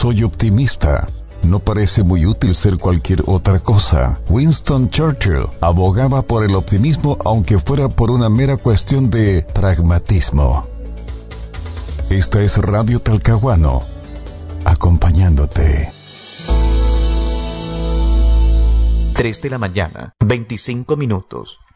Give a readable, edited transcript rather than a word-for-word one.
soy optimista. No parece muy útil ser cualquier otra cosa. Winston Churchill abogaba por el optimismo aunque fuera por una mera cuestión de pragmatismo. Esta es Radio Talcahuano, acompañándote. 3 de la mañana, 25 minutos.